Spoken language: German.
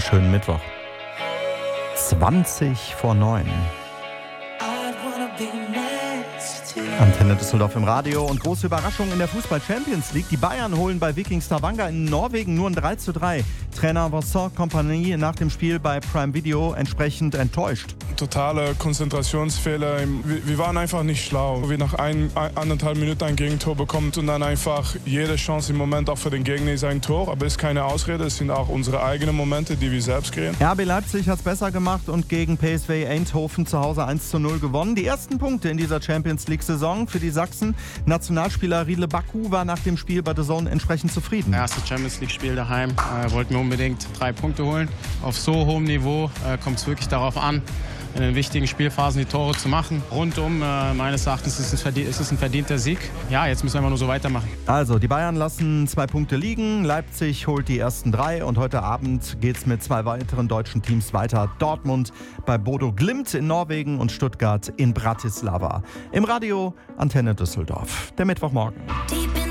schönen Mittwoch. 20:09. Antenne Düsseldorf im Radio und große Überraschung in der Fußball-Champions League. Die Bayern holen bei Viking Stavanger in Norwegen nur ein 3:3. Trainer Vincent Kompany nach dem Spiel bei Prime Video entsprechend enttäuscht. Totale Konzentrationsfehler. Wir waren einfach nicht schlau. Wir nach 1,5 Minuten ein Gegentor bekommen und dann einfach jede Chance im Moment auch für den Gegner ist ein Tor. Aber es ist keine Ausrede, es sind auch unsere eigenen Momente, die wir selbst kreieren. RB Leipzig hat es besser gemacht und gegen PSV Eindhoven zu Hause 1:0 gewonnen. Die ersten Punkte in dieser Champions League-Saison für die Sachsen. Nationalspieler Riedle Baku war nach dem Spiel bei The Zone entsprechend zufrieden. Erstes Champions League-Spiel daheim. Wollten wir unbedingt 3 Punkte holen. Auf so hohem Niveau kommt es wirklich darauf an, in den wichtigen Spielphasen die Tore zu machen. Rundum, meines Erachtens, ist es ein verdienter Sieg. Ja, jetzt müssen wir einfach nur so weitermachen. Also, die Bayern lassen 2 Punkte liegen. Leipzig holt die ersten 3. Und heute Abend geht es mit 2 weiteren deutschen Teams weiter. Dortmund bei Bodo Glimt in Norwegen und Stuttgart in Bratislava. Im Radio Antenne Düsseldorf. Der Mittwochmorgen.